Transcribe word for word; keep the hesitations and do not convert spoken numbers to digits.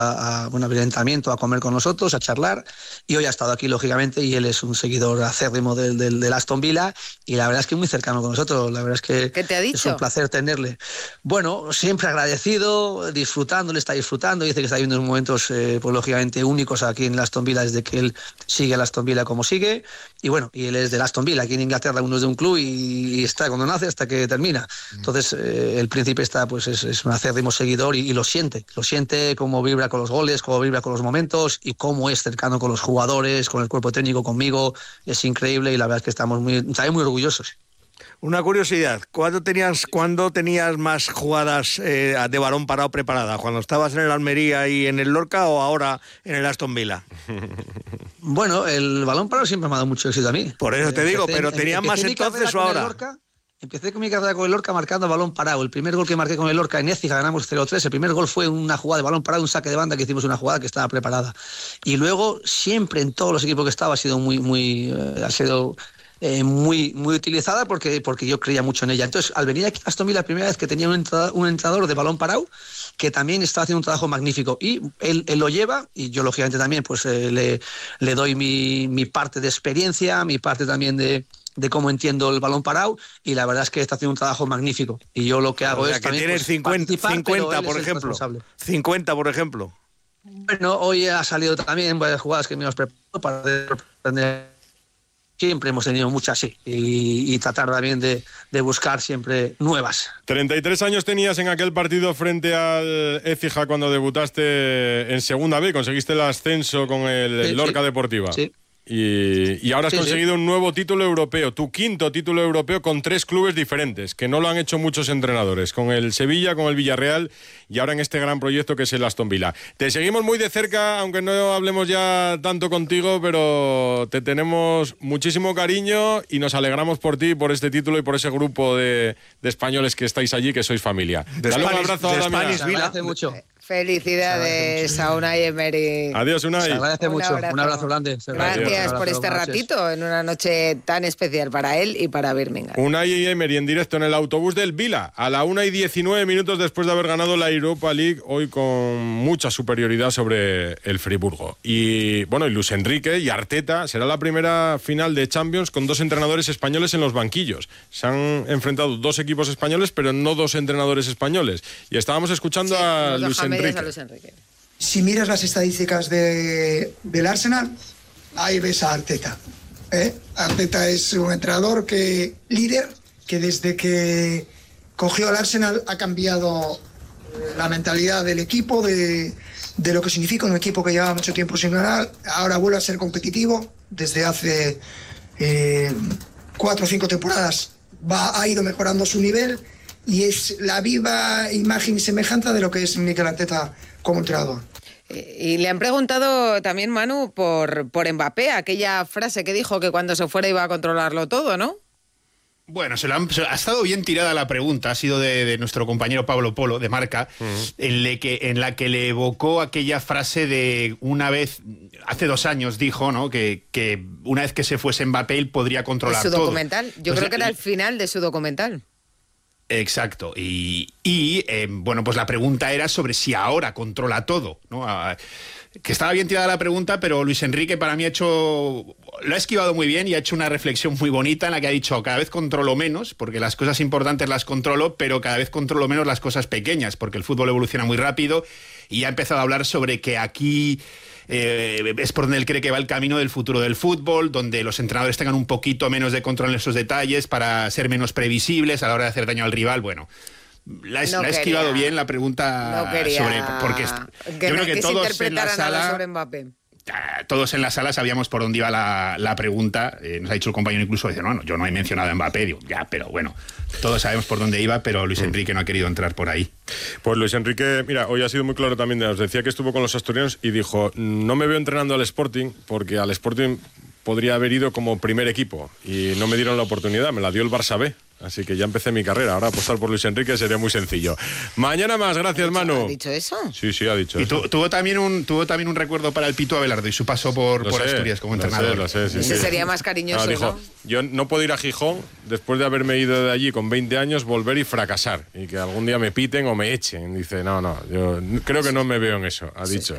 a, a bueno, a comer con nosotros, a charlar, y hoy ha estado aquí, lógicamente, y él es un seguidor acérrimo del, del, del Aston Villa, y la verdad es que muy cercano con nosotros. La verdad es que ¿Qué te ha dicho? Es un placer tenerle. Bueno, siempre agradecido, disfrutando, le está disfrutando, dice que está viviendo unos momentos, eh, pues lógicamente únicos aquí en el Aston Villa, desde que él sigue al Aston Villa como sigue, y bueno, y él es del Aston Villa, aquí en Inglaterra uno es de un club y, y está cuando nace hasta que termina. Entonces, eh, el príncipe está, pues es, es un acérrimo seguidor y, y lo siente, lo siente cómo vibra con los goles, cómo vibra con los momentos y cómo es cercano con los jugadores, con el cuerpo técnico, conmigo. Es increíble y la verdad es que estamos muy, también muy orgullosos. Una curiosidad, ¿cuándo tenías, ¿cuándo tenías más jugadas eh, de balón parado preparada? ¿Cuando estabas en el Almería y en el Lorca o ahora en el Aston Villa? Bueno, el balón parado siempre me ha dado mucho éxito a mí. Por eso te empecé, digo, pero ¿tenías más entonces o ahora? Lorca, empecé con mi carrera con el Lorca marcando balón parado. El primer gol que marqué con el Lorca en Écija, ganamos cero tres. El primer gol fue una jugada de balón parado, un saque de banda que hicimos, una jugada que estaba preparada. Y luego, siempre en todos los equipos que estaba, ha sido muy, muy, eh, ha sido... Eh, muy, muy utilizada porque, porque yo creía mucho en ella. Entonces, al venir aquí a Aston Villa, la primera vez que tenía un entrenador, un entrenador de balón parado que también está haciendo un trabajo magnífico y él, él lo lleva y yo lógicamente también pues eh, le, le doy mi, mi parte de experiencia, mi parte también de, de cómo entiendo el balón parado y la verdad es que está haciendo un trabajo magnífico y yo lo que hago o sea, es que también tienes pues, cincuenta, cincuenta por ejemplo. cincuenta, por ejemplo. Bueno, hoy ha salido también varias jugadas que me hemos preparado para aprender. Siempre hemos tenido muchas, sí, y, y tratar también de, de buscar siempre nuevas. treinta y tres años tenías en aquel partido frente al Écija cuando debutaste en Segunda B, conseguiste el ascenso con el sí, Lorca sí, Deportiva. Sí. Y, y ahora has sí, conseguido sí. un nuevo título europeo, tu quinto título europeo con tres clubes diferentes, que no lo han hecho muchos entrenadores, con el Sevilla, con el Villarreal y ahora en este gran proyecto que es el Aston Villa. Te seguimos muy de cerca, aunque no hablemos ya tanto contigo, pero te tenemos muchísimo cariño y nos alegramos por ti, por este título y por ese grupo de, de españoles que estáis allí, que sois familia. De Dale Spanish, un abrazo a Damián. Villa. Hace mucho. Felicidades a Unai Emery. Adiós, Unai. Se agradece un mucho. Abrazo. Un abrazo grande. Gracias abrazo, por este gracias. ratito en una noche tan especial para él y para Birmingham. Unai y Emery en directo en el autobús del Vila a la una y diecinueve minutos después de haber ganado la Europa League, hoy con mucha superioridad sobre el Friburgo. Y bueno, y Luis Enrique y Arteta, será la primera final de Champions con dos entrenadores españoles en los banquillos. Se han enfrentado dos equipos españoles, pero no dos entrenadores españoles. Y estábamos escuchando sí, a, Luis Enrique. a Luis Enrique. Si miras las estadísticas de, del Arsenal, ahí ves a Arteta. ¿eh? Arteta es un entrenador que líder, que desde que cogió al Arsenal ha cambiado la mentalidad del equipo, de, de lo que significa un equipo que llevaba mucho tiempo sin ganar. Ahora vuelve a ser competitivo. Desde hace eh, cuatro o cinco temporadas va, ha ido mejorando su nivel y es la viva imagen y semejanza de lo que es Mikel Arteta como entrenador. Y le han preguntado también, Manu, por, por Mbappé, aquella frase que dijo que cuando se fuera iba a controlarlo todo, ¿no? Bueno, se lo han, se, ha estado bien tirada la pregunta, ha sido de, de nuestro compañero Pablo Polo, de Marca, uh-huh. en, le que, en la que le evocó aquella frase de una vez, hace dos años dijo, ¿no?, que, que una vez que se fuese Mbappé él podría controlar todo. ¿Su documental? Todo. Yo pues creo que era el final de su documental. Exacto, y, y eh, bueno, pues la pregunta era sobre si ahora controla todo, ¿no? A, que estaba bien tirada la pregunta, pero Luis Enrique para mí ha hecho, lo ha esquivado muy bien y ha hecho una reflexión muy bonita en la que ha dicho, cada vez controlo menos, porque las cosas importantes las controlo, pero cada vez controlo menos las cosas pequeñas, porque el fútbol evoluciona muy rápido, y ha empezado a hablar sobre que aquí eh, es por donde él cree que va el camino del futuro del fútbol, donde los entrenadores tengan un poquito menos de control en esos detalles para ser menos previsibles a la hora de hacer daño al rival. Bueno, la, no la he esquivado bien la pregunta no quería sobre porque que, yo creo que, que todos se en la sala sobre Mbappé. Todos en la sala sabíamos por dónde iba la, la pregunta. Eh, nos ha dicho el compañero incluso, dice, no, no, yo no he mencionado a Mbappé. Digo, ya, pero bueno, todos sabemos por dónde iba, pero Luis Enrique no ha querido entrar por ahí. Pues Luis Enrique, mira, hoy ha sido muy claro también, os decía que estuvo con los asturianos y dijo, no me veo entrenando al Sporting, porque al Sporting podría haber ido como primer equipo y no me dieron la oportunidad, me la dio el Barça B. Así que ya empecé mi carrera. Ahora apostar por Luis Enrique sería muy sencillo. Mañana más, gracias, Manu. ¿Ha dicho eso? Sí, sí, ha dicho y eso. Tu, tuvo, también un, tuvo también un recuerdo para el Pito Abelardo y su paso por, por sé, Asturias como lo entrenador. Sé, lo sé, sí, Ese sí. sería más cariñoso, no, dijo, ¿no? Yo no puedo ir a Gijón después de haberme ido de allí con veinte años, volver y fracasar. Y que algún día me piten o me echen. Dice, no, no, yo creo que no me veo en eso, ha dicho.